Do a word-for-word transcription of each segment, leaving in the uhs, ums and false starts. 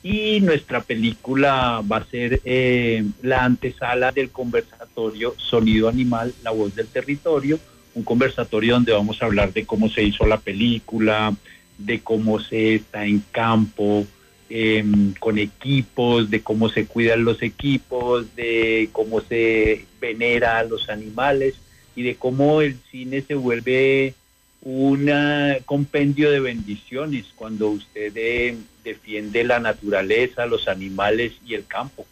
y nuestra película va a ser eh, la antesala del conversatorio Sonido Animal, la voz del territorio, un conversatorio donde vamos a hablar de cómo se hizo la película, de cómo se está en campo, eh, con equipos, de cómo se cuidan los equipos, de cómo se venera a los animales y de cómo el cine se vuelve un compendio de bendiciones cuando usted eh, defiende la naturaleza, los animales y el campo.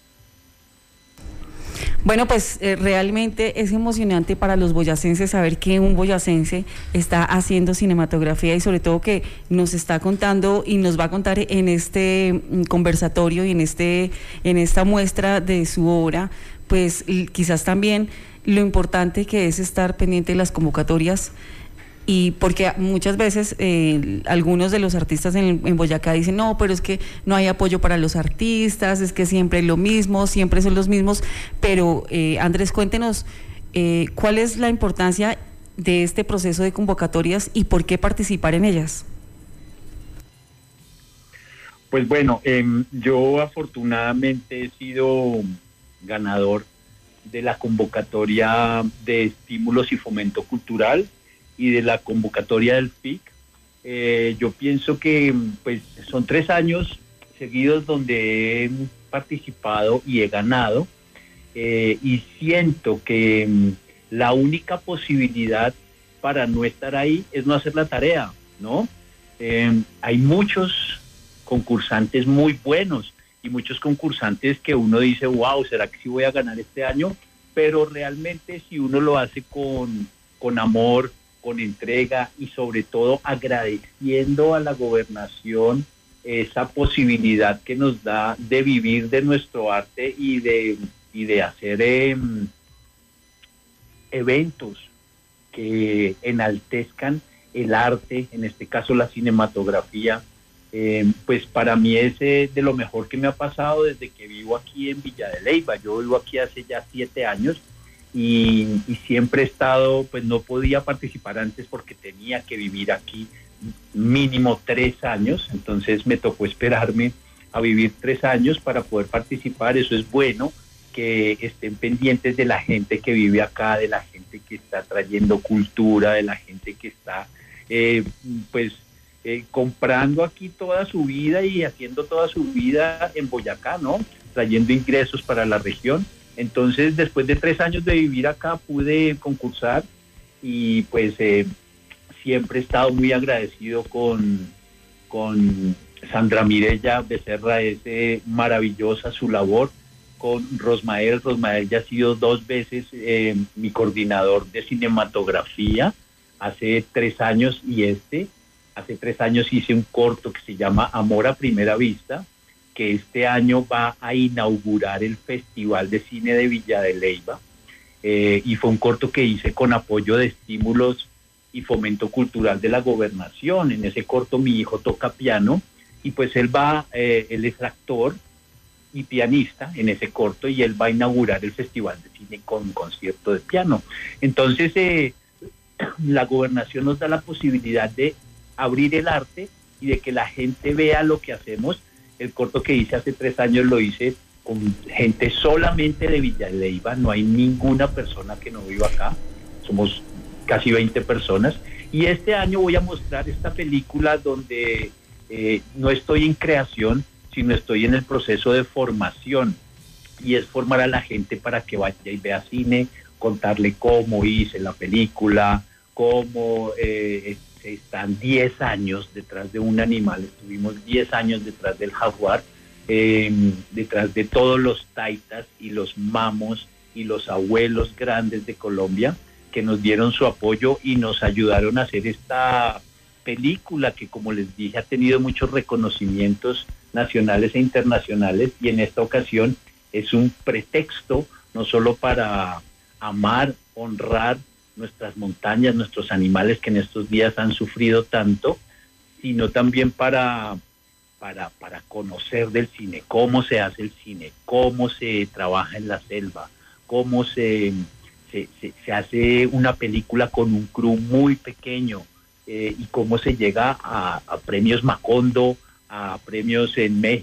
Bueno, pues eh, realmente es emocionante para los boyacenses saber que un boyacense está haciendo cinematografía y sobre todo que nos está contando y nos va a contar en este mm, conversatorio y en este en esta muestra de su obra, pues quizás también lo importante que es estar pendiente de las convocatorias. Y porque muchas veces eh, algunos de los artistas en, en Boyacá dicen, no, pero es que no hay apoyo para los artistas, es que siempre es lo mismo, siempre son los mismos, pero eh, Andrés, cuéntenos eh, cuál es la importancia de este proceso de convocatorias y por qué participar en ellas. Pues bueno, eh, yo afortunadamente he sido ganador de la convocatoria de estímulos y fomento cultural y de la convocatoria del F I C. Eh, yo pienso que pues son tres años seguidos donde he participado y he ganado, eh, y siento que um, la única posibilidad para no estar ahí es no hacer la tarea, ¿no? Eh, hay muchos concursantes muy buenos y muchos concursantes que uno dice, wow, ¿será que sí voy a ganar este año? Pero realmente si uno lo hace con, con amor, con entrega y sobre todo agradeciendo a la gobernación esa posibilidad que nos da de vivir de nuestro arte y de, y de hacer eh, eventos que enaltezcan el arte, en este caso la cinematografía, eh, pues para mí es eh, de lo mejor que me ha pasado desde que vivo aquí en Villa de Leyva. Yo vivo aquí hace ya siete años y, y siempre he estado, pues no podía participar antes porque tenía que vivir aquí mínimo tres años, entonces me tocó esperarme a vivir tres años para poder participar. Eso es bueno, que estén pendientes de la gente que vive acá, de la gente que está trayendo cultura, de la gente que está eh, pues eh, comprando aquí toda su vida y haciendo toda su vida en Boyacá, ¿no? Trayendo ingresos para la región. Entonces, después de tres años de vivir acá, pude concursar y pues eh, siempre he estado muy agradecido con, con Sandra Mireya Becerra, es eh, maravillosa su labor, con Rosmael. Rosmael ya ha sido dos veces eh, mi coordinador de cinematografía, hace tres años y este, hace tres años hice un corto que se llama Amor a Primera Vista, que este año va a inaugurar el Festival de Cine de Villa de Leyva, eh, y fue un corto que hice con apoyo de estímulos y fomento cultural de la gobernación. En ese corto mi hijo toca piano y pues él va, eh, él es actor y pianista en ese corto y él va a inaugurar el Festival de Cine con un concierto de piano. Entonces eh, la gobernación nos da la posibilidad de abrir el arte y de que la gente vea lo que hacemos. El corto que hice hace tres años lo hice con gente solamente de Villa de Leyva, no hay ninguna persona que no viva acá, somos casi veinte personas, y este año voy a mostrar esta película donde eh, no estoy en creación, sino estoy en el proceso de formación, y es formar a la gente para que vaya y vea cine, contarle cómo hice la película, cómo eh, están diez años detrás de un animal, estuvimos diez años detrás del jaguar, eh, detrás de todos los taitas y los mamos y los abuelos grandes de Colombia, que nos dieron su apoyo y nos ayudaron a hacer esta película que, como les dije, ha tenido muchos reconocimientos nacionales e internacionales, y en esta ocasión es un pretexto no solo para amar, honrar nuestras montañas, nuestros animales que en estos días han sufrido tanto, sino también para, para, para conocer del cine, cómo se hace el cine, cómo se trabaja en la selva, cómo se... Se, se, se hace una película con un crew muy pequeño, eh, y cómo se llega a, a premios Macondo, a premios en México,